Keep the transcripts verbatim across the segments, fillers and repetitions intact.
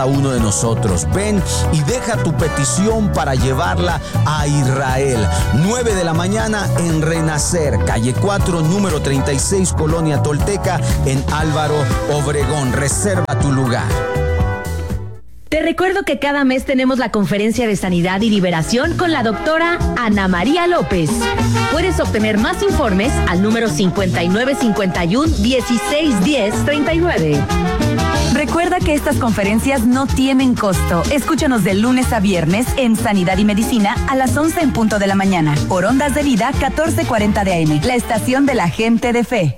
uno de nosotros. Ven y deja tu petición para llevarla a Israel. nueve de la mañana en Renacer, calle cuatro, número treinta y seis, Colonia Tolteca, en Álvaro Obregón. Reserva tu lugar. Te recuerdo que cada mes tenemos la conferencia de sanidad y liberación con la doctora Ana María López. Puedes obtener más informes al número cincuenta y nueve cincuenta y uno, dieciséis diez, treinta y nueve. Recuerda que estas conferencias no tienen costo. Escúchanos de lunes a viernes en Sanidad y Medicina a las once en punto de la mañana por Ondas de Vida catorce cuarenta de A M, la estación de la gente de fe.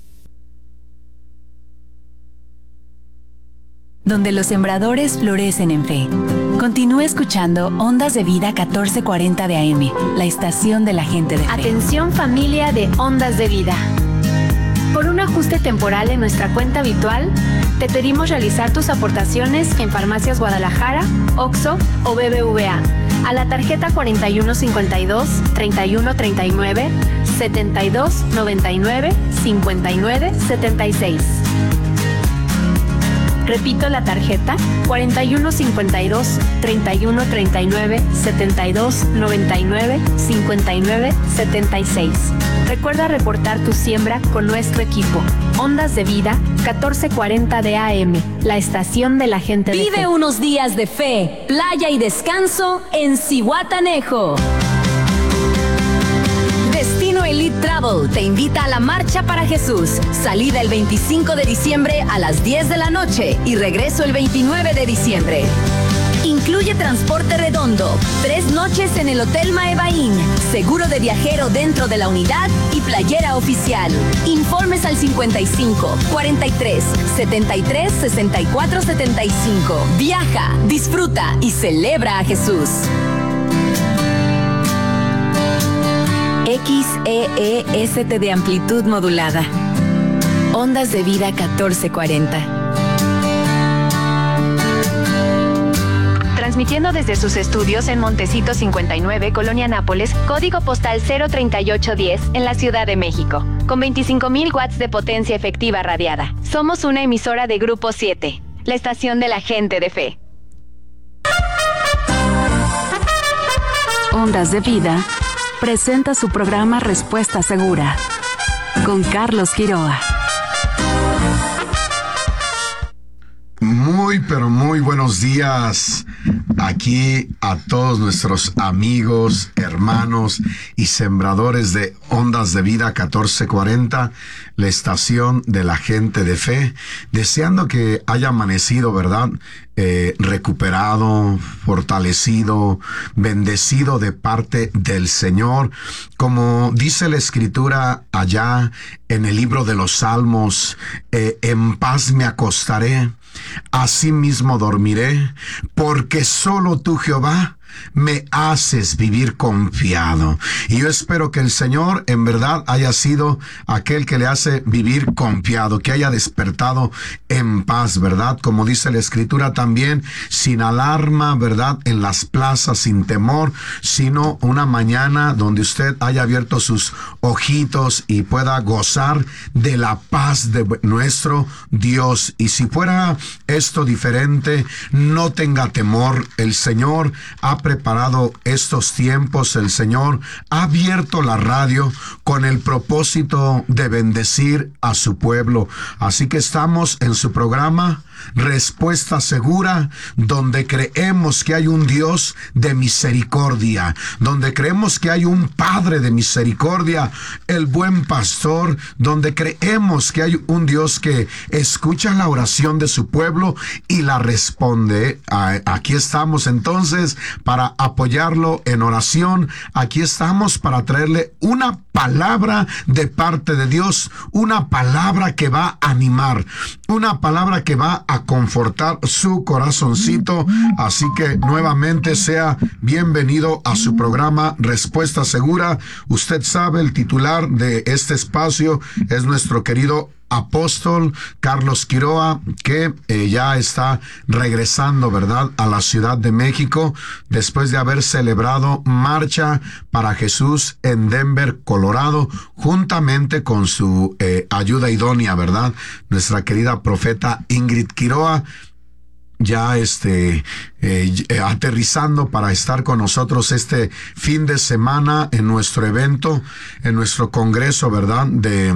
Donde los sembradores florecen en fe. Continúa escuchando Ondas de Vida catorce cuarenta de A M, la estación de la gente de fe. Atención familia de Ondas de Vida. Por un ajuste temporal en nuestra cuenta habitual, te pedimos realizar tus aportaciones en Farmacias Guadalajara, Oxxo o B B V A a la tarjeta cuarenta y uno cincuenta y dos, treinta y uno treinta y nueve, setenta y dos noventa y nueve, cincuenta y nueve setenta y seis. Repito la tarjeta cuarenta y uno cincuenta y dos, treinta y uno treinta y nueve, setenta y dos noventa y nueve, cincuenta y nueve setenta y seis. Recuerda reportar tu siembra con nuestro equipo. Ondas de Vida catorce cuarenta de A M, la estación de la gente de fe. Vive unos días de fe, playa y descanso en Zihuatanejo. Destino Elite Travel te invita a la Marcha para Jesús. Salida el veinticinco de diciembre a las diez de la noche y regreso el veintinueve de diciembre. Incluye transporte redondo, tres noches en el Hotel Maebaín, seguro de viajero dentro de la unidad y playera oficial. Informes al cincuenta y cinco, cuarenta y tres, setenta y tres, sesenta y cuatro setenta y cinco. Viaja, disfruta y celebra a Jesús. X E E S T de amplitud modulada. Ondas de Vida catorce cuarenta. Transmitiendo desde sus estudios en Montecito cincuenta y nueve, Colonia Nápoles, código postal cero treinta y ocho diez, en la Ciudad de México, con veinticinco mil watts de potencia efectiva radiada. Somos una emisora de Grupo siete, la estación de la gente de fe. Ondas de Vida presenta su programa Respuesta Segura con Carlos Quiroa. Muy, pero muy buenos días aquí a todos nuestros amigos, hermanos y sembradores de Ondas de Vida catorce cuarenta, la estación de la gente de fe, deseando que haya amanecido, ¿verdad? Eh, recuperado, fortalecido, bendecido de parte del Señor. Como dice la Escritura allá en el libro de los Salmos, eh, en paz me acostaré, asimismo dormiré, porque solo tú, Jehová, me haces vivir confiado. Y yo espero que el Señor en verdad haya sido aquel que le hace vivir confiado, que haya despertado en paz, ¿verdad? Como dice la Escritura también, sin alarma, ¿verdad? En las plazas, sin temor, sino una mañana donde usted haya abierto sus ojitos y pueda gozar de la paz de nuestro Dios. Y si fuera esto diferente, no tenga temor. El Señor ha preparado estos tiempos, el Señor ha abierto la radio con el propósito de bendecir a su pueblo. Así que estamos en su programa Respuesta Segura, donde creemos que hay un Dios de misericordia, donde creemos que hay un Padre de misericordia, el buen pastor, donde creemos que hay un Dios que escucha la oración de su pueblo y la responde. Aquí estamos entonces para apoyarlo en oración. Aquí estamos para traerle una palabra de parte de Dios, una palabra que va a animar, una palabra que va a confortar su corazoncito. Así que nuevamente sea bienvenido a su programa Respuesta Segura. Usted sabe, el titular de este espacio es nuestro querido apóstol Carlos Quiroa, que eh, ya está regresando, ¿verdad?, a la Ciudad de México después de haber celebrado Marcha para Jesús en Denver, Colorado, juntamente con su eh, ayuda idónea, ¿verdad?, nuestra querida profeta Ingrid Quiroa. ya este eh, aterrizando para estar con nosotros este fin de semana en nuestro evento, en nuestro congreso, ¿verdad? De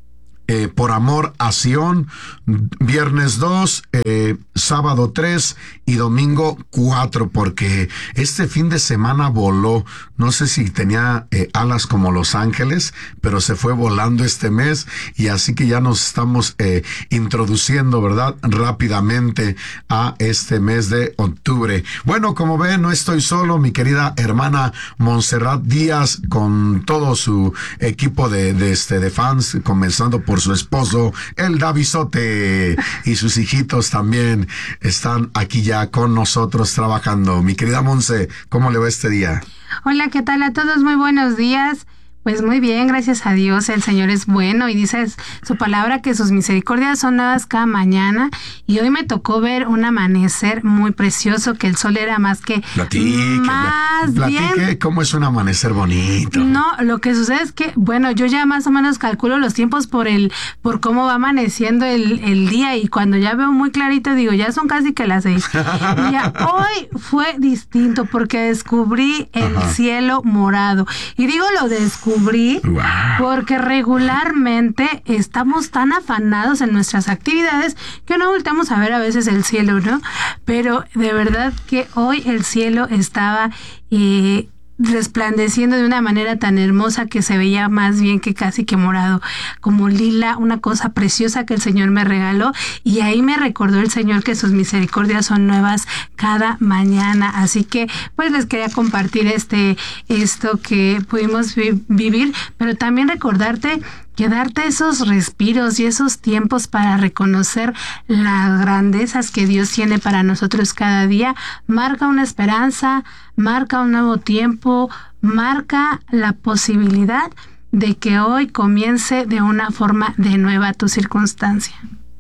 Eh, por amor a Sion, viernes dos, eh, sábado tres y domingo cuatro, porque este fin de semana voló. No sé si tenía eh, alas como los ángeles, pero se fue volando este mes, y así que ya nos estamos eh, introduciendo, ¿verdad?, rápidamente a este mes de octubre. Bueno, como ven, no estoy solo, mi querida hermana Montserrat Díaz, con todo su equipo de, de, este, de fans, comenzando por su esposo, el Davisote, y sus hijitos también están aquí ya con nosotros trabajando. Mi querida Monse, ¿cómo le va este día? Hola, ¿qué tal a todos? Muy buenos días. Pues muy bien, gracias a Dios, el Señor es bueno y dice su palabra que sus misericordias son nuevas cada mañana, y hoy me tocó ver un amanecer muy precioso, que el sol era más que platique, más platique bien. ¿Cómo es un amanecer bonito? No, lo que sucede es que, bueno, yo ya más o menos calculo los tiempos por el, por cómo va amaneciendo el, el día, y cuando ya veo muy clarito digo, ya son casi que las seis. Y ya hoy fue distinto porque descubrí el Ajá. cielo morado, y digo lo descubrí Wow. porque regularmente estamos tan afanados en nuestras actividades que no volteamos a ver a veces el cielo, ¿no? Pero de verdad que hoy el cielo estaba eh, resplandeciendo de una manera tan hermosa que se veía más bien que casi que morado, como lila, una cosa preciosa que el Señor me regaló, y ahí me recordó el Señor que sus misericordias son nuevas cada mañana. Así que pues les quería compartir este esto que pudimos vi- vivir, pero también recordarte que darte esos respiros y esos tiempos para reconocer las grandezas que Dios tiene para nosotros cada día, marca una esperanza, marca un nuevo tiempo, marca la posibilidad de que hoy comience de una forma de nueva tu circunstancia.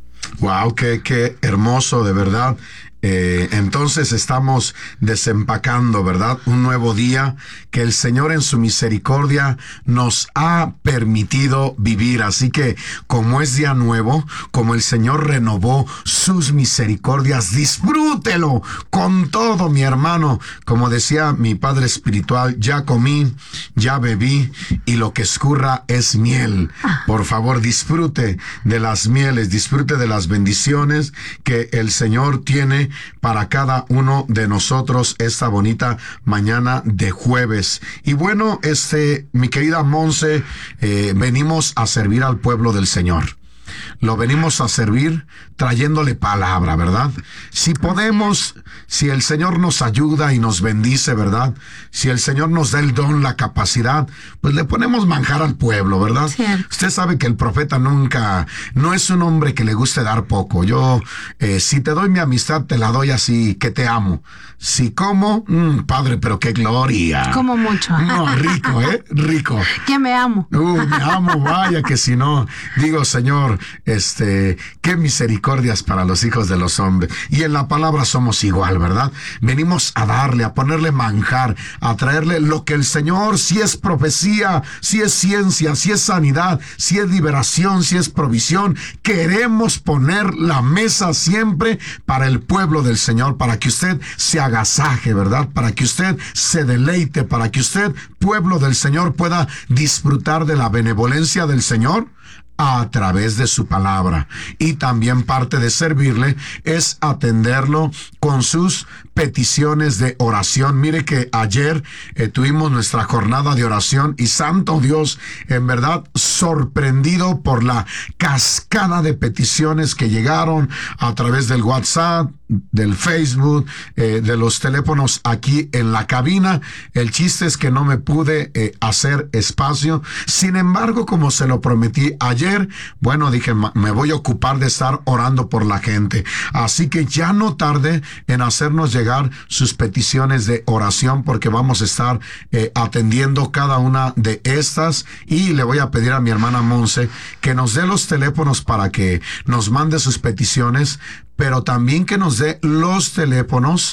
Wow, qué, qué hermoso, de verdad. Eh, entonces estamos desempacando, ¿verdad?, un nuevo día que el Señor en su misericordia nos ha permitido vivir. Así que como es día nuevo, como el Señor renovó sus misericordias, disfrútelo con todo, mi hermano. Como decía mi padre espiritual, ya comí, ya bebí, y lo que escurra es miel. Por favor, disfrute de las mieles, disfrute de las bendiciones que el Señor tiene para cada uno de nosotros esta bonita mañana de jueves. Y bueno, este, mi querida Monse, eh, venimos a servir al pueblo del Señor. Lo venimos a servir trayéndole palabra, ¿verdad? Si podemos, si el Señor nos ayuda y nos bendice, ¿verdad? Si el Señor nos da el don, la capacidad, pues le ponemos manjar al pueblo, ¿verdad? Sí. Usted sabe que el profeta nunca, no es un hombre que le guste dar poco. Yo, eh, si te doy mi amistad, te la doy así, que te amo. Si como, mmm, padre, pero qué gloria. Como mucho. No, rico, ¿eh? Rico. Que me amo. Uh, me amo, vaya que si no, digo, Señor, este, qué misericordias para los hijos de los hombres. Y en la palabra somos igual, ¿verdad? Venimos a darle, a ponerle manjar, a traerle lo que el Señor, si es profecía, si es ciencia, si es sanidad, si es liberación, si es provisión, queremos poner la mesa siempre para el pueblo del Señor, para que usted se agasaje, ¿verdad? Para que usted se deleite, para que usted, pueblo del Señor, pueda disfrutar de la benevolencia del Señor a través de su palabra. Y también parte de servirle es atenderlo con sus peticiones de oración. Mire que ayer eh, tuvimos nuestra jornada de oración, y santo Dios, en verdad sorprendido por la cascada de peticiones que llegaron a través del WhatsApp, del Facebook, eh, de los teléfonos aquí en la cabina. El chiste es que no me pude eh, hacer espacio. Sin embargo, como se lo prometí ayer, bueno, dije, me voy a ocupar de estar orando por la gente. Así que ya no tarde en hacernos llegar sus peticiones de oración, porque vamos a estar eh, atendiendo cada una de estas. Y le voy a pedir a mi hermana Monse que nos dé los teléfonos para que nos mande sus peticiones, pero también que nos dé los teléfonos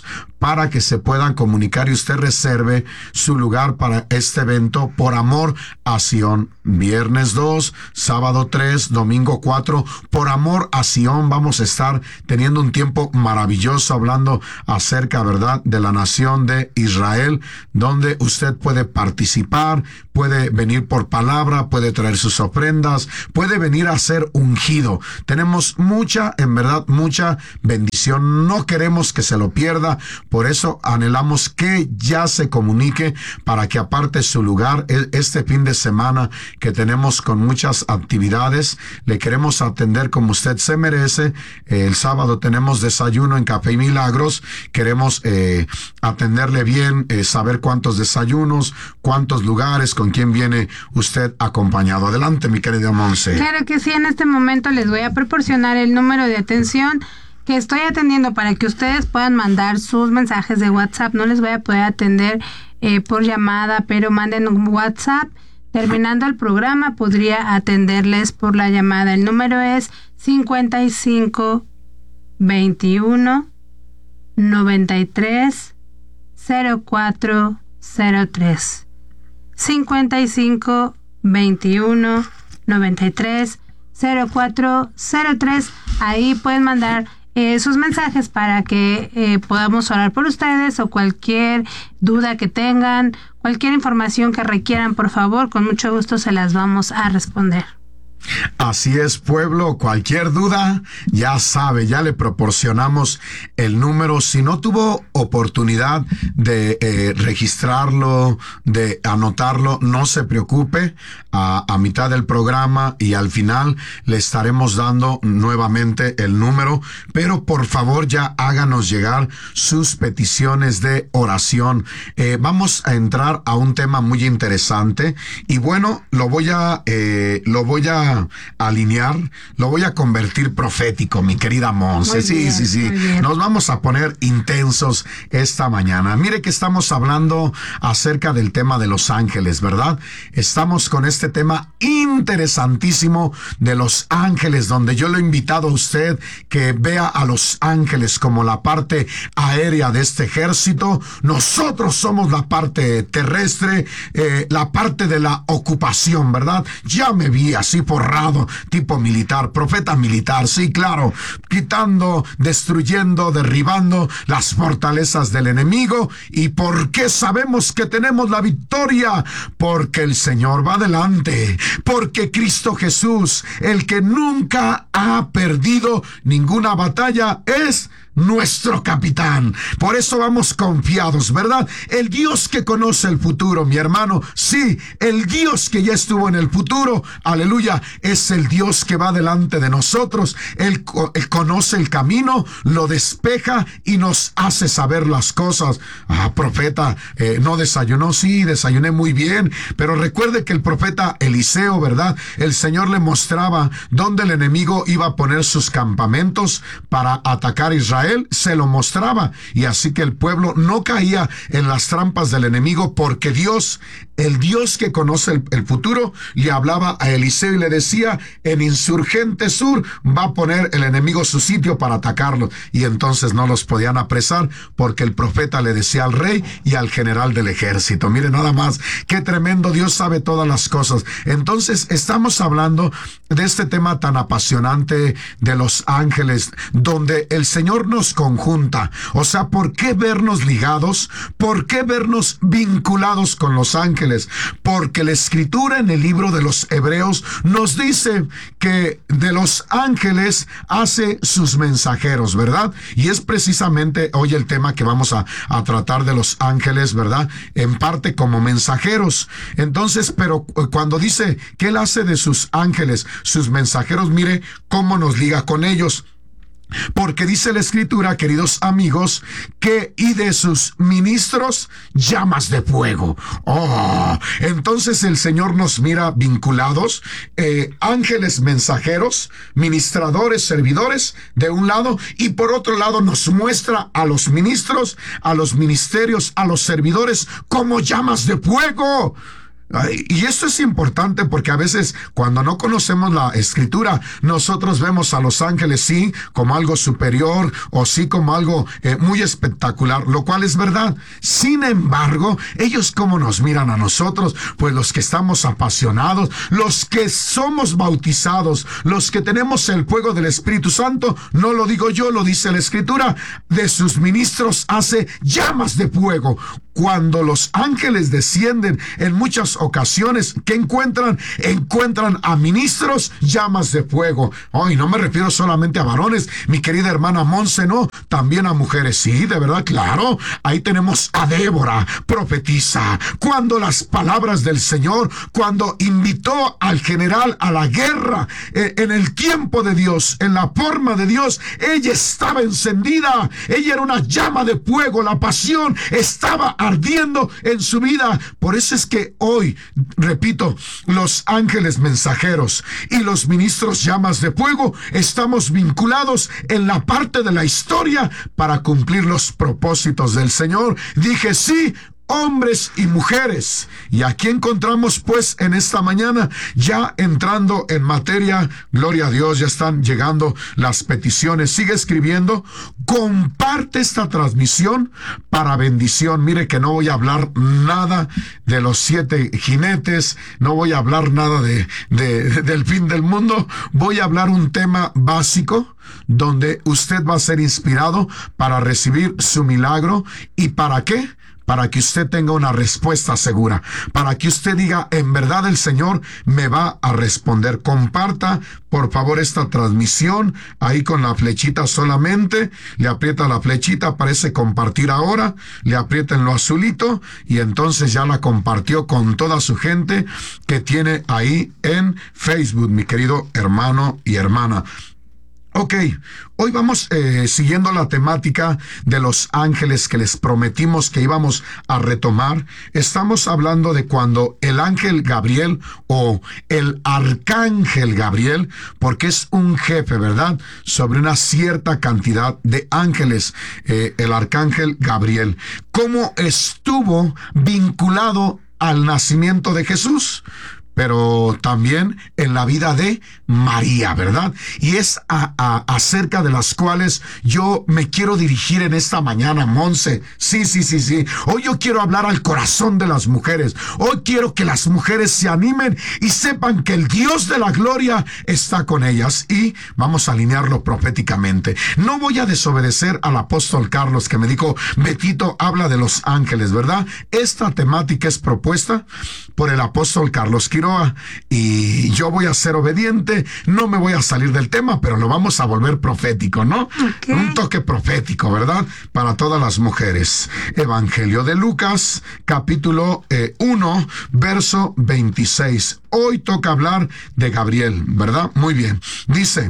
para que se puedan comunicar y usted reserve su lugar para este evento por amor a Sion. Viernes dos, sábado tres, domingo cuatro, por amor a Sion vamos a estar teniendo un tiempo maravilloso hablando acerca, ¿verdad?, de la nación de Israel, donde usted puede participar, puede venir por palabra, puede traer sus ofrendas, puede venir a ser ungido. Tenemos mucha, en verdad, mucha bendición. No queremos que se lo pierda, por eso anhelamos que ya se comunique para que aparte su lugar este fin de semana que tenemos con muchas actividades. Le queremos atender como usted se merece. El sábado tenemos desayuno en Café y Milagros. Queremos eh, atenderle bien, eh, saber cuántos desayunos, cuántos lugares, con quién viene usted acompañado. Adelante, mi querida Monse. Claro que sí, en este momento les voy a proporcionar el número de atención que estoy atendiendo para que ustedes puedan mandar sus mensajes de WhatsApp. No les voy a poder atender eh, por llamada, pero manden un WhatsApp. Terminando el programa podría atenderles por la llamada. El número es cincuenta y cinco veintiuno noventa y tres cero cuatro cero tres. cincuenta y cinco veintiuno noventa y tres cero cuatro cero tres. Ahí pueden mandar eh, sus mensajes para que eh, podamos orar por ustedes, o cualquier duda que tengan, cualquier información que requieran, por favor, con mucho gusto se las vamos a responder. Así es, pueblo, cualquier duda, ya sabe, ya le proporcionamos el número. Si no tuvo oportunidad de eh, registrarlo, de anotarlo, no se preocupe. A, a mitad del programa y al final le estaremos dando nuevamente el número, pero por favor ya háganos llegar sus peticiones de oración. Eh, vamos a entrar a un tema muy interesante y bueno, lo voy a, eh, lo voy a alinear, lo voy a convertir profético, mi querida Monse. Sí, bien, sí, sí. Nos vamos a poner intensos esta mañana. Mire que estamos hablando acerca del tema de los ángeles, ¿verdad? Estamos con este tema interesantísimo de los ángeles, donde yo lo he invitado a usted que vea a los ángeles como la parte aérea de este ejército. Nosotros somos la parte terrestre, eh, la parte de la ocupación, ¿verdad? Ya me vi así forrado, tipo militar, profeta militar, sí, claro, quitando, destruyendo, derribando las fortalezas del enemigo. ¿Y por qué sabemos que tenemos la victoria? Porque el Señor va adelante, porque Cristo Jesús, el que nunca ha perdido ninguna batalla, es nuestro capitán. Por eso vamos confiados, ¿verdad? El Dios que conoce el futuro, mi hermano, sí, el Dios que ya estuvo en el futuro, aleluya, es el Dios que va delante de nosotros. Él, él conoce el camino, lo despeja y nos hace saber las cosas. Ah, profeta, eh, no desayunó. Sí, desayuné muy bien, pero recuerde que el profeta Eliseo, ¿verdad? El Señor le mostraba dónde el enemigo iba a poner sus campamentos para atacar a Israel. Él se lo mostraba, y así que el pueblo no caía en las trampas del enemigo, porque Dios, el Dios que conoce el, el futuro, le hablaba a Eliseo y le decía: en Insurgente Sur va a poner el enemigo su sitio para atacarlos, y entonces no los podían apresar porque el profeta le decía al rey y al general del ejército. Mire nada más, qué tremendo, Dios sabe todas las cosas. Entonces estamos hablando de este tema tan apasionante de los ángeles, donde el Señor nos conjunta. O sea, ¿por qué vernos ligados? ¿Por qué vernos vinculados con los ángeles? Porque la Escritura en el libro de los Hebreos nos dice que de los ángeles hace sus mensajeros, ¿verdad? Y es precisamente hoy el tema que vamos a, a tratar de los ángeles, ¿verdad? En parte como mensajeros. Entonces, pero cuando dice que Él hace de sus ángeles sus mensajeros, mire cómo nos liga con ellos. Porque dice la Escritura, queridos amigos, que y de sus ministros llamas de fuego. Oh, entonces el Señor nos mira vinculados, eh, ángeles mensajeros, ministradores, servidores, de un lado, y por otro lado nos muestra a los ministros, a los ministerios, a los servidores como llamas de fuego. Y esto es importante porque a veces cuando no conocemos la escritura, nosotros vemos a los ángeles sí como algo superior o sí como algo eh, muy espectacular, lo cual es verdad. Sin embargo, ellos como nos miran a nosotros, pues los que estamos apasionados, los que somos bautizados, los que tenemos el fuego del Espíritu Santo, no lo digo yo, lo dice la escritura, de sus ministros hace llamas de fuego. Cuando los ángeles descienden en muchas ocasiones, ¿qué encuentran? Encuentran a ministros llamas de fuego. Hoy no me refiero solamente a varones, mi querida hermana Monse, no, también a mujeres. Sí, de verdad, claro. Ahí tenemos a Débora, profetiza. Cuando las palabras del Señor, cuando invitó al general a la guerra, eh, en el tiempo de Dios, en la forma de Dios, ella estaba encendida. Ella era una llama de fuego. La pasión estaba ardiendo en su vida. Por eso es que hoy, repito, los ángeles mensajeros y los ministros llamas de fuego estamos vinculados en la parte de la historia para cumplir los propósitos del Señor. Dije sí, hombres y mujeres. Y aquí encontramos pues en esta mañana, ya entrando en materia, gloria a Dios, ya están llegando las peticiones. Sigue escribiendo, comparte esta transmisión para bendición. Mire que no voy a hablar nada de los siete jinetes, no voy a hablar nada de, de, del fin del mundo. Voy a hablar un tema básico donde usted va a ser inspirado para recibir su milagro. ¿Y para qué? Para que usted tenga una respuesta segura, para que usted diga, en verdad el Señor me va a responder. Comparta, por favor, esta transmisión, ahí con la flechita solamente, le aprieta la flechita, aparece compartir ahora, le aprieta en lo azulito, y entonces ya la compartió con toda su gente que tiene ahí en Facebook, mi querido hermano y hermana. Ok, hoy vamos eh, siguiendo la temática de los ángeles que les prometimos que íbamos a retomar. Estamos hablando de cuando el ángel Gabriel o el arcángel Gabriel, porque es un jefe, ¿verdad?, sobre una cierta cantidad de ángeles, eh, el arcángel Gabriel, ¿cómo estuvo vinculado al nacimiento de Jesús? Pero también en la vida de María, ¿verdad? Y es a, a, acerca de las cuales yo me quiero dirigir en esta mañana, Monse. Sí, sí, sí, sí. Hoy yo quiero hablar al corazón de las mujeres. Hoy quiero que las mujeres se animen y sepan que el Dios de la gloria está con ellas. Y vamos a alinearlo proféticamente. No voy a desobedecer al apóstol Carlos que me dijo, Betito, habla de los ángeles, ¿verdad? Esta temática es propuesta por el apóstol Carlos Quiroga. Y yo voy a ser obediente, no me voy a salir del tema, pero lo vamos a volver profético, ¿no? Okay. Un toque profético, ¿verdad? Para todas las mujeres. Evangelio de Lucas, capítulo eh, uno, verso veintiséis. Hoy toca hablar de Gabriel, ¿verdad? Muy bien. Dice,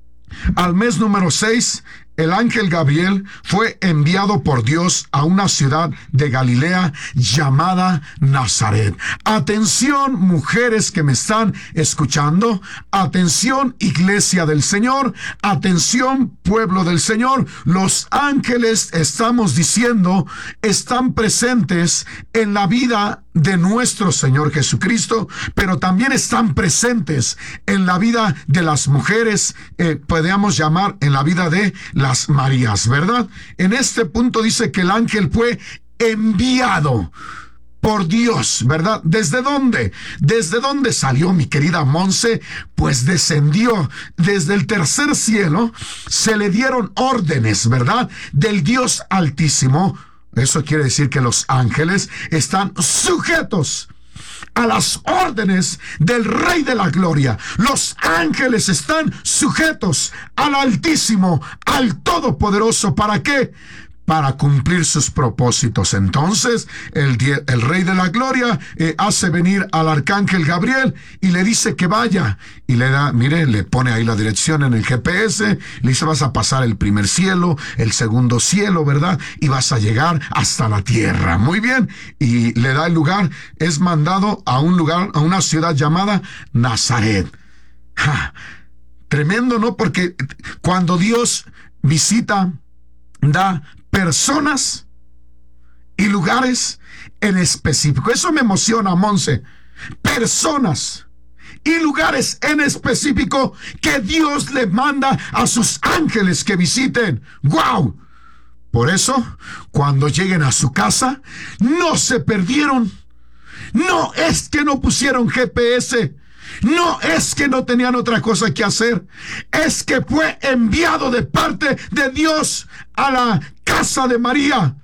al mes número seis, el ángel Gabriel fue enviado por Dios a una ciudad de Galilea llamada Nazaret. Atención, mujeres que me están escuchando. Atención, iglesia del Señor. Atención, pueblo del Señor. Los ángeles, estamos diciendo, están presentes en la vida de nuestro Señor Jesucristo, pero también están presentes en la vida de las mujeres, eh, podríamos llamar en la vida de las Marías, ¿verdad? En este punto dice que el ángel fue enviado por Dios, ¿verdad? ¿Desde dónde? ¿Desde dónde salió, mi querida Monse? Pues descendió desde el tercer cielo, se le dieron órdenes, ¿verdad?, del Dios Altísimo. Eso quiere decir que los ángeles están sujetos a las órdenes del Rey de la Gloria. Los ángeles están sujetos al Altísimo, al Todopoderoso. ¿Para qué? Para cumplir sus propósitos. Entonces, el, el Rey de la Gloria eh, hace venir al arcángel Gabriel y le dice que vaya. Y le da, mire, le pone ahí la dirección en el G P S, le dice, vas a pasar el primer cielo, el segundo cielo, ¿verdad? Y vas a llegar hasta la tierra. Muy bien. Y le da el lugar, es mandado a un lugar, a una ciudad llamada Nazaret. ¡Ja! Tremendo, ¿no? Porque cuando Dios visita, da personas y lugares en específico. Eso me emociona, Monse. personas y lugares en específico que Dios le manda a sus ángeles que visiten. ¡Wow! Por eso, cuando lleguen a su casa, no se perdieron. No es que no pusieron G P S. No es que no tenían otra cosa que hacer. Es que fue enviado de parte de Dios a la casa de María,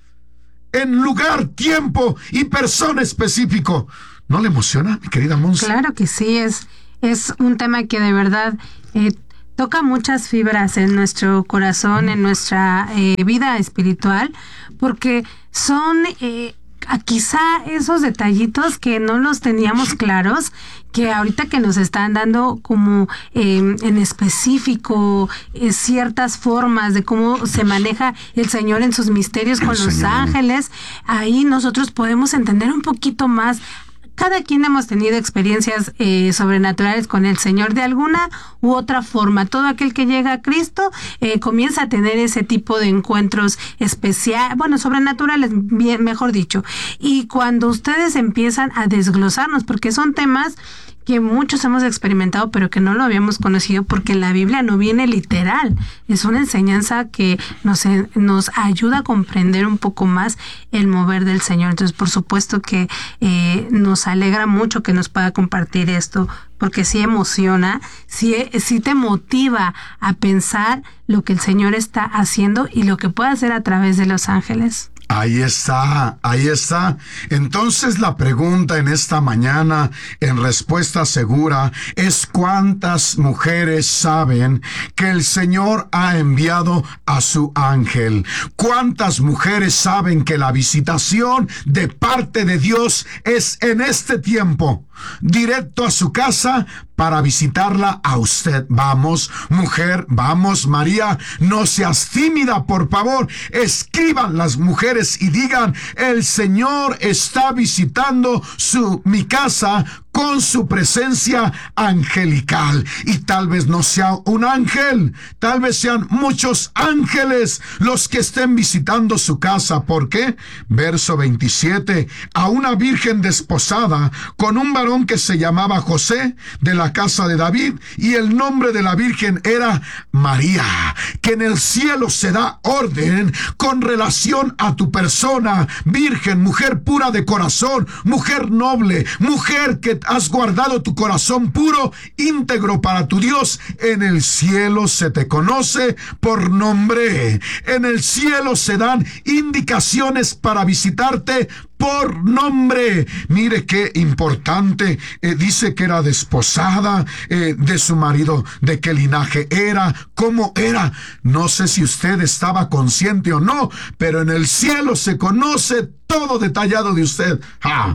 en lugar, tiempo y persona específico. ¿No le emociona, mi querida Monse? Claro que sí, es, es un tema que de verdad eh, toca muchas fibras en nuestro corazón, en nuestra eh, vida espiritual, porque son eh, quizá esos detallitos que no los teníamos claros, que ahorita que nos están dando como eh, en específico eh, ciertas formas de cómo se maneja el Señor en sus misterios con el los Señor. ángeles, ahí nosotros podemos entender un poquito más. Cada quien hemos tenido experiencias eh, sobrenaturales con el Señor de alguna u otra forma. Todo aquel que llega a Cristo eh, comienza a tener ese tipo de encuentros especiales, bueno, sobrenaturales, bien, mejor dicho. Y cuando ustedes empiezan a desglosarnos, porque son temas que muchos hemos experimentado, pero que no lo habíamos conocido, porque en la Biblia no viene literal. Es una enseñanza que nos, nos ayuda a comprender un poco más el mover del Señor. Entonces, por supuesto que eh, nos alegra mucho que nos pueda compartir esto, porque sí emociona, sí, sí te motiva a pensar lo que el Señor está haciendo y lo que puede hacer a través de los ángeles. Ahí está, ahí está. Entonces la pregunta en esta mañana, en respuesta segura, es ¿cuántas mujeres saben que el Señor ha enviado a su ángel? ¿Cuántas mujeres saben que la visitación de parte de Dios es en este tiempo, directo a su casa, para visitarla a usted? Vamos, mujer, vamos, María, no seas tímida, por favor. Escriban las mujeres y digan: el Señor está visitando su, mi casa con su presencia angelical. Y tal vez no sea un ángel, tal vez sean muchos ángeles los que estén visitando su casa. ¿Por qué? Verso veintisiete, a una virgen desposada con un varón que se llamaba José, de la casa de David, y el nombre de la virgen era María. Que en el cielo se da orden con relación a tu persona, virgen, mujer pura de corazón, mujer noble, mujer que has guardado tu corazón puro, íntegro para tu Dios. En el cielo se te conoce por nombre. En el cielo se dan indicaciones para visitarte por nombre. Mire qué importante. Eh, dice que era desposada eh, de su marido. ¿De qué linaje era? ¿Cómo era? No sé si usted estaba consciente o no, pero en el cielo se conoce todo detallado de usted. ¡Ah!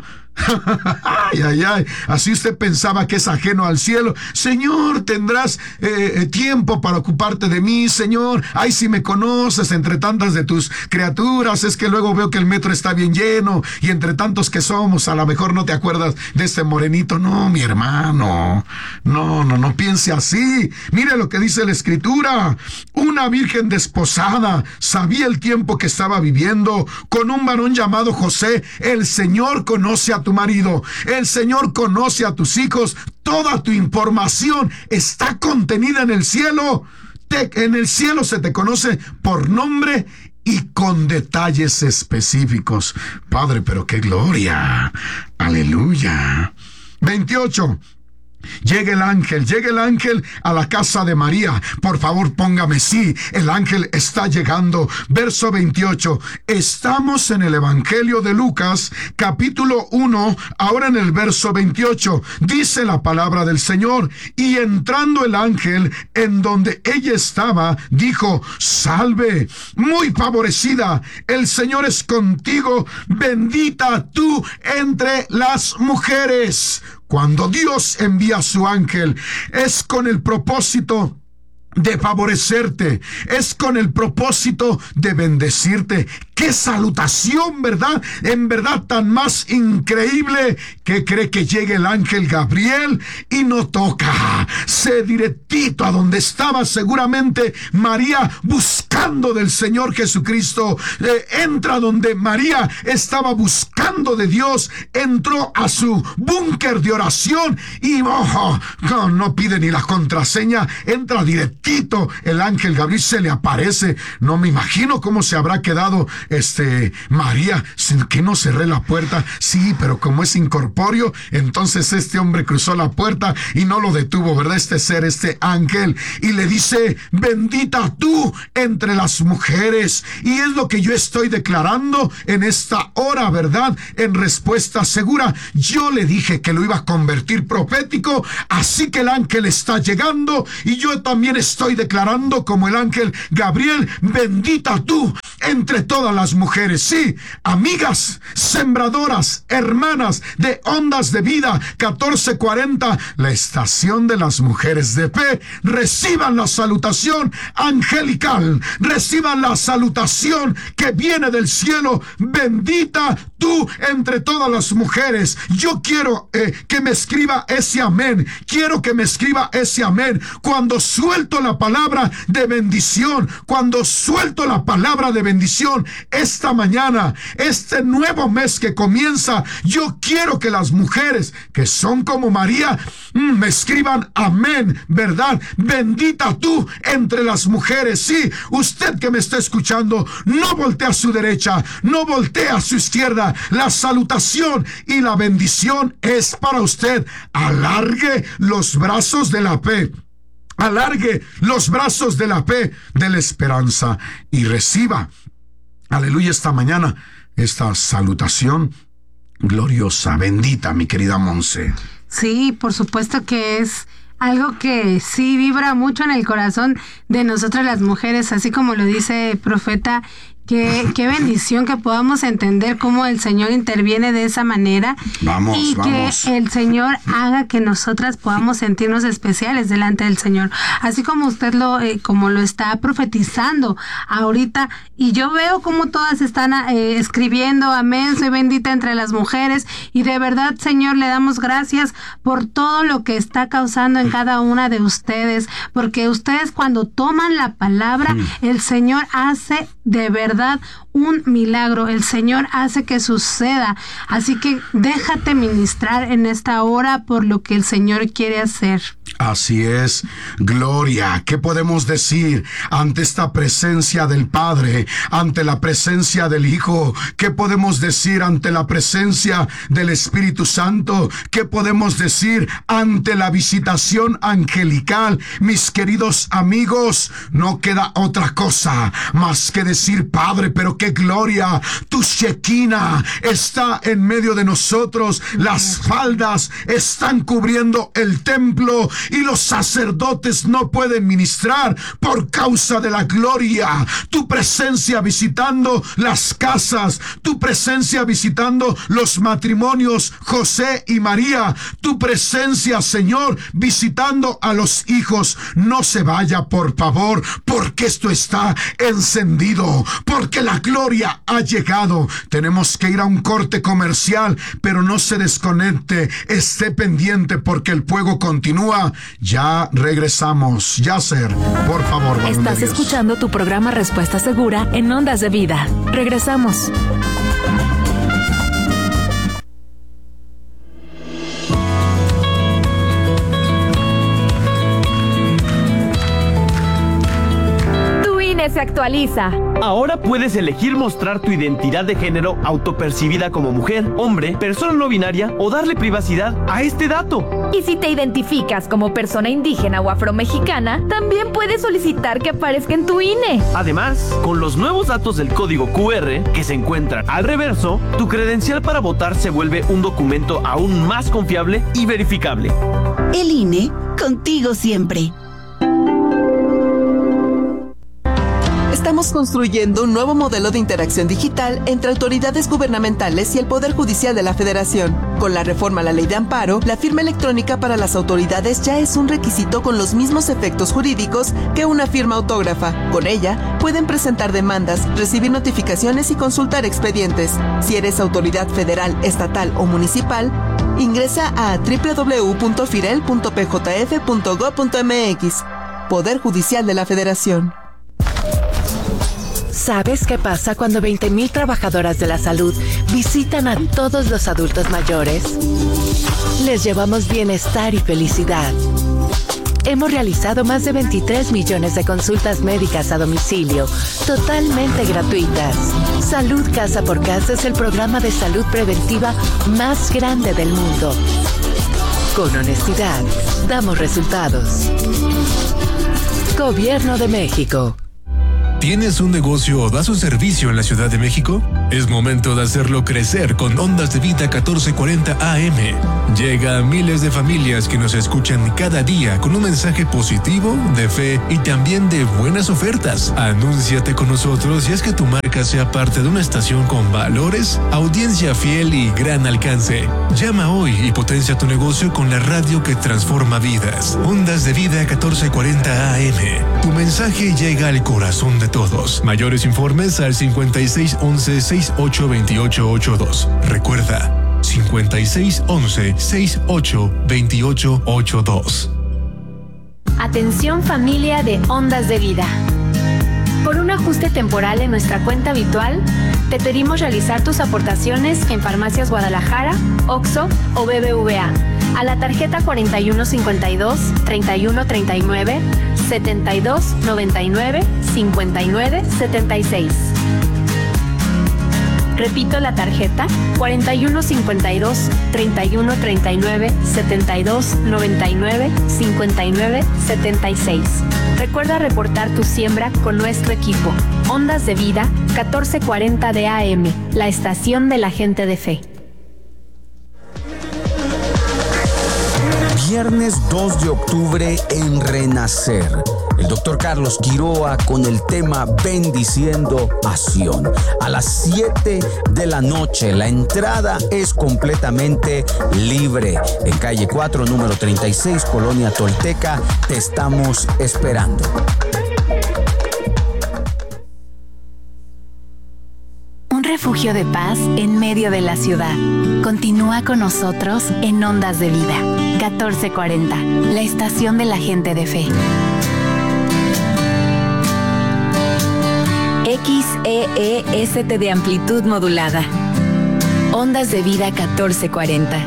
Ay, ay, ay, así usted pensaba que es ajeno al cielo. Señor, tendrás eh, tiempo para ocuparte de mí, Señor. Ay, si me conoces entre tantas de tus criaturas, es que luego veo que el metro está bien lleno y entre tantos que somos, a lo mejor no te acuerdas de este morenito. No, mi hermano, no, no, no piense así. Mire lo que dice la Escritura: una virgen desposada sabía el tiempo que estaba viviendo con un varón llamado José. El Señor conoce a tu marido, el Señor conoce a tus hijos. Toda tu información está contenida en el cielo. Te, en el cielo se te conoce por nombre y con detalles específicos. Padre, pero qué gloria. Aleluya. veintiocho. Llega el ángel, llega el ángel a la casa de María. Por favor, póngame sí, el ángel está llegando. Verso veintiocho. Estamos en el Evangelio de Lucas, capítulo uno, ahora en el verso veintiocho. Dice la palabra del Señor: y entrando el ángel en donde ella estaba, dijo: salve, muy favorecida, el Señor es contigo, bendita tú entre las mujeres. Cuando Dios envía a su ángel, es con el propósito de favorecerte, es con el propósito de bendecirte. ¡Qué salutación!, ¿verdad? En verdad tan más increíble que cree que llegue el ángel Gabriel y no toca. Se directito a donde estaba seguramente María buscando del Señor Jesucristo. Eh, entra donde María estaba buscando de Dios. Entró a su búnker de oración y oh, no, no pide ni la contraseña. Entra directito. El ángel Gabriel se le aparece. No me imagino cómo se habrá quedado este María, que no cerré la puerta. Sí, pero como es incorpóreo, entonces este hombre cruzó la puerta y no lo detuvo, ¿verdad? Este ser, este ángel, y le dice: bendita tú entre las mujeres. Y es lo que yo estoy declarando en esta hora, ¿verdad? En respuesta segura, yo le dije que lo iba a convertir profético, así que el ángel está llegando y yo también estoy declarando como el ángel Gabriel: bendita tú entre todas las mujeres. Sí, amigas, sembradoras, hermanas de Ondas de Vida catorce cuarenta, la estación de las mujeres de fe, reciban la salutación angelical, reciban la salutación que viene del cielo. Bendita tú entre todas las mujeres. Yo quiero eh, que me escriba ese amén. Quiero que me escriba ese amén cuando suelto la palabra de bendición, cuando suelto la palabra de bendición esta mañana, este nuevo mes que comienza. Yo quiero que las mujeres que son como María mm, me escriban amén, ¿verdad? Bendita tú entre las mujeres. Sí, usted que me está escuchando, no voltea a su derecha, no voltea a su izquierda. La salutación y la bendición es para usted. Alargue los brazos de la fe. Alargue los brazos de la fe, de la esperanza, y reciba, aleluya, esta mañana, esta salutación gloriosa. Bendita, mi querida Monse. Sí, por supuesto que es algo que sí vibra mucho en el corazón de nosotras las mujeres, así como lo dice el profeta. Qué, qué bendición que podamos entender cómo el Señor interviene de esa manera. Vamos, y vamos. que el Señor haga que nosotras podamos sentirnos especiales delante del Señor. Así como usted lo, eh, como lo está profetizando ahorita. Y yo veo cómo todas están eh, escribiendo: amén, soy bendita entre las mujeres. Y de verdad, Señor, le damos gracias por todo lo que está causando en cada una de ustedes. Porque ustedes, cuando toman la palabra, mm. el Señor hace de verdad un milagro. El Señor hace que suceda. Así que déjate ministrar en esta hora por lo que el Señor quiere hacer. Así es, gloria. ¿Qué podemos decir ante esta presencia del Padre, ante la presencia del Hijo? ¿Qué podemos decir ante la presencia del Espíritu Santo? ¿Qué podemos decir ante la visitación angelical? Mis queridos amigos, no queda otra cosa más que decir: Padre, pero qué gloria, tu Shekinah está en medio de nosotros. Las faldas están cubriendo el templo y los sacerdotes no pueden ministrar por causa de la gloria. Tu presencia visitando las casas, tu presencia visitando los matrimonios, José y María, tu presencia, Señor, visitando a los hijos. No se vaya, por favor, porque esto está encendido, porque la gloria ha llegado. Tenemos que ir a un corte comercial, pero no se desconecte, esté pendiente porque el fuego continúa. Ya regresamos. Yasser, por favor. Estás escuchando tu programa Respuesta Segura en Ondas de Vida. Regresamos. Tu I N E se actualiza. Ahora puedes elegir mostrar tu identidad de género autopercibida como mujer, hombre, persona no binaria o darle privacidad a este dato. Y si te identificas como persona indígena o afromexicana, también puedes solicitar que aparezca en tu I N E. Además, con los nuevos datos del código Q R que se encuentran al reverso, tu credencial para votar se vuelve un documento aún más confiable y verificable. El I N E, contigo siempre. Estamos construyendo un nuevo modelo de interacción digital entre autoridades gubernamentales y el Poder Judicial de la Federación. Con la reforma a la Ley de Amparo, la firma electrónica para las autoridades ya es un requisito con los mismos efectos jurídicos que una firma autógrafa. Con ella, pueden presentar demandas, recibir notificaciones y consultar expedientes. Si eres autoridad federal, estatal o municipal, ingresa a doble u doble u doble u punto firel punto p j f punto gob punto m x. Poder Judicial de la Federación. ¿Sabes qué pasa cuando veinte mil trabajadoras de la salud visitan a todos los adultos mayores? Les llevamos bienestar y felicidad. Hemos realizado más de veintitrés millones de consultas médicas a domicilio, totalmente gratuitas. Salud Casa por Casa es el programa de salud preventiva más grande del mundo. Con honestidad, damos resultados. Gobierno de México. ¿Tienes un negocio o das un servicio en la Ciudad de México? Es momento de hacerlo crecer con Ondas de Vida catorce cuarenta A M. Llega a miles de familias que nos escuchan cada día con un mensaje positivo, de fe y también de buenas ofertas. Anúnciate con nosotros y haz que tu marca sea parte de una estación con valores, audiencia fiel y gran alcance. Llama hoy y potencia tu negocio con la radio que transforma vidas. Ondas de Vida catorce cuarenta A M. Tu mensaje llega al corazón de todos. Mayores informes al cincuenta y seis once sesenta y ocho veintiocho ochenta y dos. Recuerda, cincuenta y seis once sesenta y ocho veintiocho ochenta y dos. Atención familia de Ondas de Vida. Por un ajuste temporal en nuestra cuenta habitual, te pedimos realizar tus aportaciones en Farmacias Guadalajara, OXXO o B B V A a la tarjeta cuarenta y uno cincuenta y dos, treinta y uno treinta y nueve, setenta y dos noventa y nueve, cincuenta y nueve setenta y seis. Repito la tarjeta cuarenta y uno cincuenta y dos, treinta y uno treinta y nueve, setenta y dos noventa y nueve, cincuenta y nueve setenta y seis. Recuerda reportar tu siembra con nuestro equipo. Ondas de Vida catorce cuarenta de A M, la estación de la gente de fe. Viernes dos de octubre en Renacer. El doctor Carlos Quiroa con el tema Bendiciendo a Sión. A las siete de la noche. La entrada es completamente libre. En calle cuatro, número treinta y seis, Colonia Tolteca. Te estamos esperando. Un refugio de paz en medio de la ciudad. Continúa con nosotros en Ondas de Vida. catorce cuarenta, la estación de la gente de fe. X E E S T de amplitud modulada. Ondas de Vida catorce cuarenta.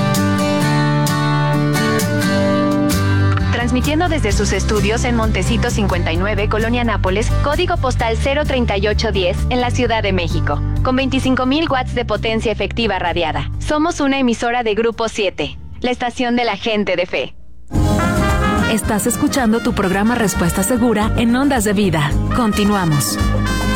Transmitiendo desde sus estudios en Montecito cincuenta y nueve, Colonia Nápoles, código postal cero treinta y ocho diez, en la Ciudad de México, con veinticinco mil watts de potencia efectiva radiada. Somos una emisora de Grupo siete, la estación de la gente de fe. Estás escuchando tu programa Respuesta Segura en Ondas de Vida. Continuamos.